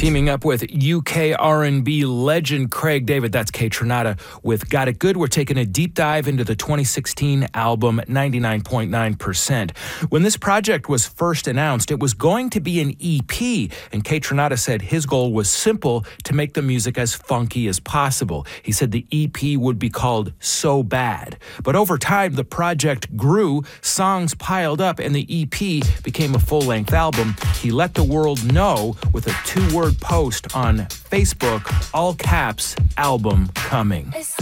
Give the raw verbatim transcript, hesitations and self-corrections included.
Teaming up with U K R and B legend Craig David, that's Kaytranada with Got It Good. We're taking a deep dive into the twenty sixteen album ninety-nine point nine percent. When this project was first announced, it was going to be an E P, and Kaytranada said his goal was simple: to make the music as funky as possible. He said the E P would be called So Bad. But over time, the project grew, songs piled up, and the E P became a full-length album. He let the world know with a two-word post on Facebook, all caps, album coming.